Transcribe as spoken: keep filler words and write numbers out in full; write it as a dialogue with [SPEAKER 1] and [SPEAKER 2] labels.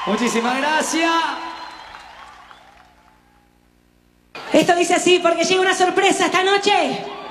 [SPEAKER 1] Muchísimas gracias.
[SPEAKER 2] Esto dice así porque llega una sorpresa esta noche.